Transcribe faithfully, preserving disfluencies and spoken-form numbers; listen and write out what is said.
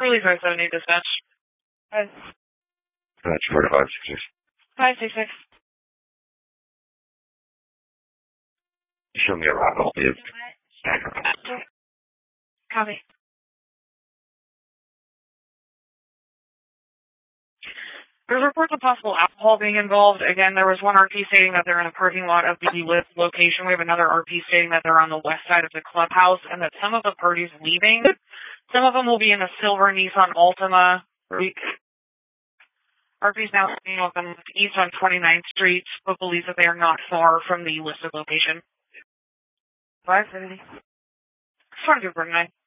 Curly five seventy dispatch. Five. That's four to five six six. Five six six. Show me a rock all the Copy. There's reports of possible alcohol being involved. Again, there was one R P stating that they're in a parking lot of the Lyft location. We have another R P stating that they're on the west side of the clubhouse and that some of the parties leaving. Some of them will be in a silver Nissan Altima. R P's now staying up on east on twenty-ninth Street, but believes that they are not far from the listed location. five seventy. Just want to do Burn nine.